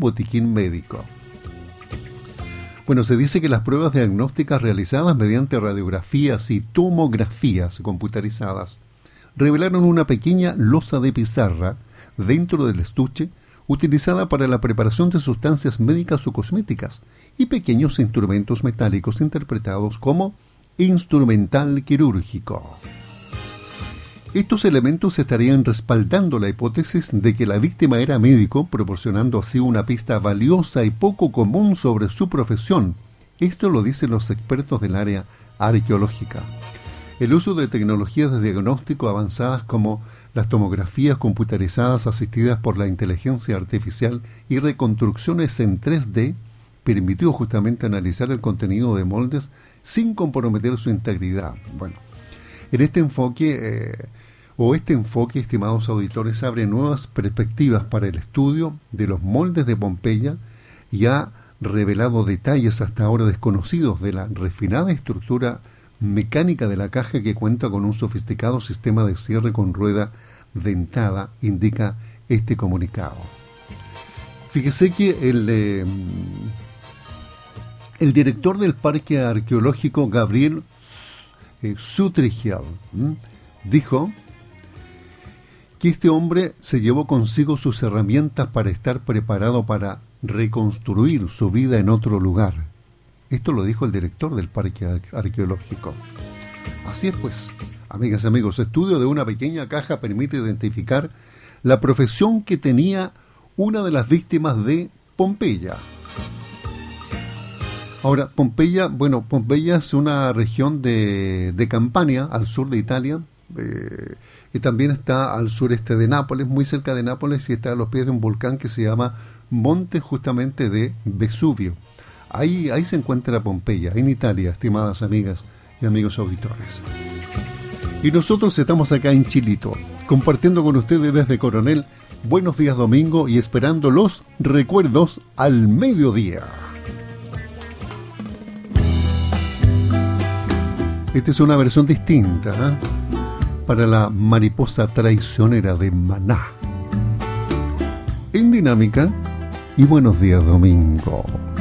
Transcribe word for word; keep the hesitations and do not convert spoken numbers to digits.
botiquín médico. Bueno, se dice que las pruebas diagnósticas realizadas mediante radiografías y tomografías computarizadas revelaron una pequeña losa de pizarra dentro del estuche utilizada para la preparación de sustancias médicas o cosméticas y pequeños instrumentos metálicos interpretados como instrumental quirúrgico. Estos elementos estarían respaldando la hipótesis de que la víctima era médico, proporcionando así una pista valiosa y poco común sobre su profesión. Esto lo dicen los expertos del área arqueológica. El uso de tecnologías de diagnóstico avanzadas como las tomografías computarizadas asistidas por la inteligencia artificial y reconstrucciones en tres D permitió justamente analizar el contenido de moldes sin comprometer su integridad. Bueno, en este enfoque, eh, o este enfoque, estimados auditores, abre nuevas perspectivas para el estudio de los moldes de Pompeya y ha revelado detalles hasta ahora desconocidos de la refinada estructura mecánica de la caja, que cuenta con un sofisticado sistema de cierre con rueda dentada, indica este comunicado. Fíjese que el, eh, el director del parque arqueológico, Gabriel eh, Sutrigial, ¿m? dijo que este hombre se llevó consigo sus herramientas para estar preparado para reconstruir su vida en otro lugar. Esto lo dijo el director del parque arqueológico. Así es pues, amigas y amigos, estudio de una pequeña caja permite identificar la profesión que tenía una de las víctimas de Pompeya. Ahora, Pompeya, bueno, Pompeya es una región de, de Campania, al sur de Italia, eh, y también está al sureste de Nápoles, muy cerca de Nápoles, y está a los pies de un volcán que se llama Monte justamente de Vesubio. Ahí, ahí se encuentra Pompeya, en Italia, estimadas amigas y amigos auditores. Y nosotros estamos acá en Chilito, compartiendo con ustedes desde Coronel. Buenos días domingo y esperando los recuerdos al mediodía. Esta es una versión distinta, ¿eh? para la mariposa traicionera de Maná. En Dinámica y Buenos días domingo.